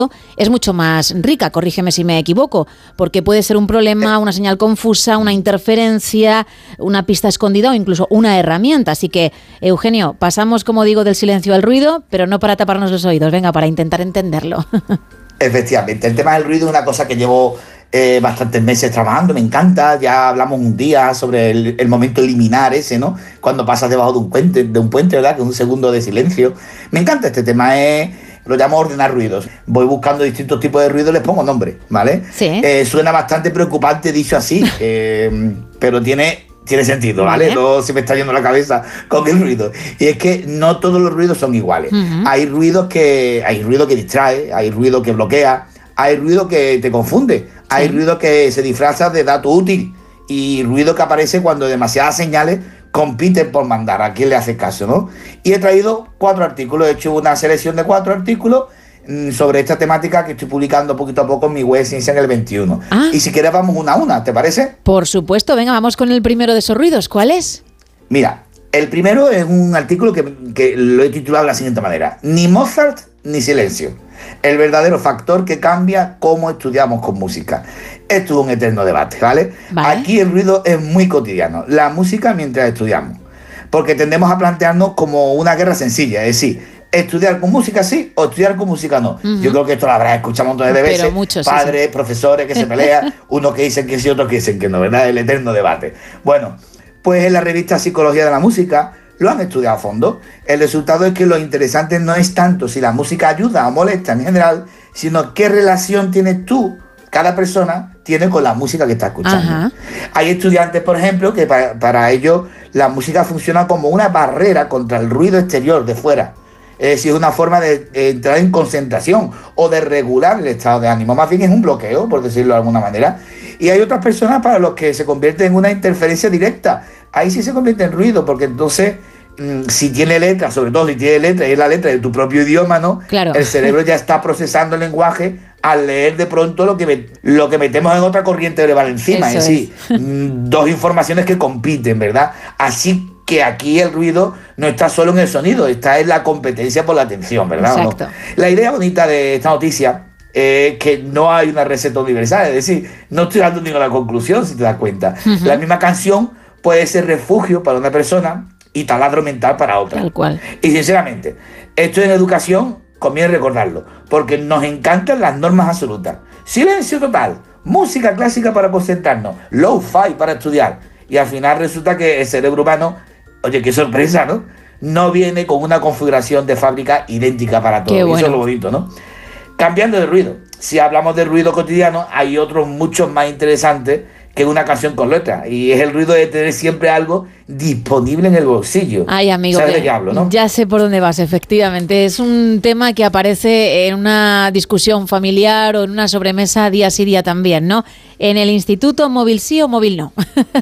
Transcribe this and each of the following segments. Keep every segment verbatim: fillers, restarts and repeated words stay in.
es mucho más rica, corrígeme si me equivoco, porque puede ser un problema, una señal confusa, una interferencia, una pista escondida o incluso una herramienta. Así que, Eugenio, pasamos, como digo, del silencio al ruido, pero no para taparnos los oídos, venga, para intentar entenderlo. Efectivamente, el tema del ruido es una cosa que llevo eh, bastantes meses trabajando, me encanta. Ya hablamos un día sobre el, el momento liminar ese, ¿no? Cuando pasas debajo de un puente, de un puente, ¿verdad? Que es un segundo de silencio. Me encanta este tema, es, lo llamo ordenar ruidos. Voy buscando distintos tipos de ruidos, les pongo nombre, ¿vale? Sí. Eh, suena bastante preocupante dicho así, eh, pero tiene... Tiene sentido, ¿vale? ¿vale? No se me está yendo la cabeza con el ruido. Y es que no todos los ruidos son iguales. Uh-huh. Hay ruidos que hay ruido que distrae, hay ruido que bloquea, hay ruido que te confunde, sí. hay ruido que se disfraza de dato útil y ruido que aparece cuando demasiadas señales compiten por mandar. ¿A quién le hace caso, no? Y he traído cuatro artículos, he hecho una selección de cuatro artículos sobre esta temática que estoy publicando poquito a poco en mi web Ciencia en el veintiuno. Ah. Y si quieres vamos una a una, ¿te parece? Por supuesto, venga, vamos con el primero de esos ruidos. ¿Cuál es? Mira, el primero es un artículo que, que lo he titulado de la siguiente manera: ni Mozart ni silencio, el verdadero factor que cambia cómo estudiamos con música. Esto es un eterno debate, ¿vale? ¿vale? Aquí el ruido es muy cotidiano, la música mientras estudiamos, porque tendemos a plantearnos como una guerra sencilla, es decir, estudiar con música sí o estudiar con música no. Uh-huh. Yo creo que esto lo habrás escuchado un montón de veces. Mucho, Padres, sí, sí. profesores que se pelean, unos que dicen que sí, otros que dicen que no, ¿verdad? El eterno debate. Bueno, pues en la revista Psicología de la Música lo han estudiado a fondo. El resultado es que lo interesante no es tanto si la música ayuda o molesta en general, sino qué relación tienes tú, cada persona tiene con la música que está escuchando. Ajá. Hay estudiantes, por ejemplo, que para, para ellos la música funciona como una barrera contra el ruido exterior de fuera. Es decir, es una forma de, de entrar en concentración o de regular el estado de ánimo. Más bien es un bloqueo, por decirlo de alguna manera. Y hay otras personas para los que se convierte en una interferencia directa. Ahí sí se convierte en ruido, porque entonces, mmm, si tiene letra, sobre todo si tiene letra, y es la letra de tu propio idioma, ¿no? Claro. El cerebro ya está procesando el lenguaje al leer de pronto lo que, me, lo que metemos en otra corriente verbal encima. Eso es decir, es. mmm, dos informaciones que compiten, ¿verdad? Así que aquí el ruido no está solo en el sonido, está en la competencia por la atención, ¿verdad? Exacto. ¿No? La idea bonita de esta noticia es que no hay una receta universal, es decir, no estoy dando ninguna conclusión, si te das cuenta. Uh-huh. La misma canción puede ser refugio para una persona y taladro mental para otra. Tal cual. Y sinceramente, esto en educación conviene recordarlo, porque nos encantan las normas absolutas. Silencio total, música clásica para concentrarnos, low-fi para estudiar. Y al final resulta que el cerebro humano, oye, qué sorpresa, ¿no? No viene con una configuración de fábrica idéntica para todos. Bueno. Eso es lo bonito, ¿no? Cambiando de ruido. Si hablamos de ruido cotidiano, hay otros muchos más interesantes que una canción con letra. Y es el ruido de tener siempre algo disponible en el bolsillo. Ay, amigo, ¿sabes de qué hablo, no? Ya sé por dónde vas, efectivamente. Es un tema que aparece en una discusión familiar o en una sobremesa día sí día también, ¿no? En el instituto, móvil sí o móvil no.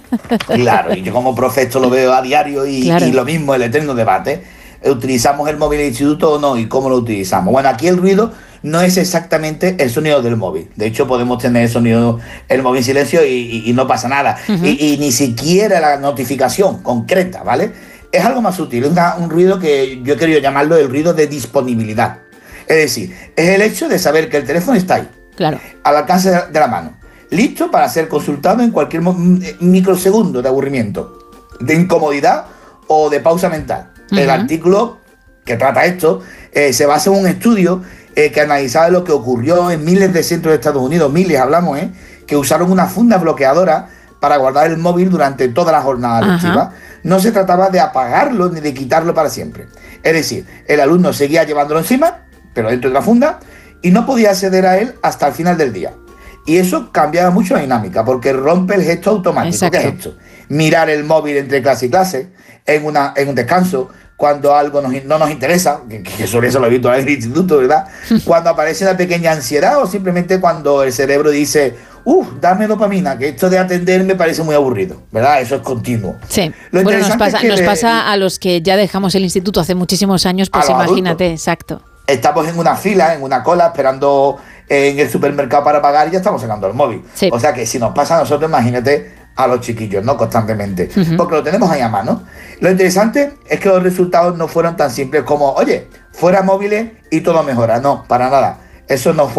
Claro, y yo como profe esto lo veo a diario y, claro. y lo mismo, el eterno debate. ¿Utilizamos el móvil en el instituto o no? ¿Y cómo lo utilizamos? Bueno, aquí el ruido no es exactamente el sonido del móvil. De hecho, podemos tener el sonido, el móvil en silencio y, y, y no pasa nada. Uh-huh. Y, y ni siquiera la notificación concreta, ¿vale? Es algo más sutil, es una, un ruido que yo he querido llamarlo el ruido de disponibilidad. Es decir, es el hecho de saber que el teléfono está ahí, claro, al alcance de la mano, listo para ser consultado en cualquier microsegundo de aburrimiento, de incomodidad o de pausa mental. Uh-huh. El artículo que trata esto eh, se basa en un estudio eh, que analizaba lo que ocurrió en miles de centros de Estados Unidos, miles hablamos, ¿eh? que usaron una funda bloqueadora para guardar el móvil durante toda la jornada uh-huh. lectiva. No se trataba de apagarlo ni de quitarlo para siempre. Es decir, el alumno seguía llevándolo encima, pero dentro de la funda, y no podía acceder a él hasta el final del día. Y eso cambiaba mucho la dinámica, porque rompe el gesto automático. Exacto. ¿Qué es esto? Mirar el móvil entre clase y clase, en, una, en un descanso, cuando algo nos, no nos interesa, que, que sobre eso lo he visto en el instituto, ¿verdad? Cuando aparece una pequeña ansiedad o simplemente cuando el cerebro dice, uff, dame dopamina, que esto de atender me parece muy aburrido, ¿verdad? Eso es continuo. Sí, lo bueno, nos pasa, es que nos de, pasa a los que ya dejamos el instituto hace muchísimos años, pues imagínate, adultos. Exacto. Estamos en una fila, en una cola, esperando en el supermercado para pagar y ya estamos sacando el móvil. Sí. O sea que si nos pasa a nosotros, imagínate a los chiquillos, ¿no? Constantemente. Uh-huh. Porque lo tenemos ahí a mano. Lo interesante es que los resultados no fueron tan simples como, oye, fuera móviles y todo mejora. No, para nada. eso no fue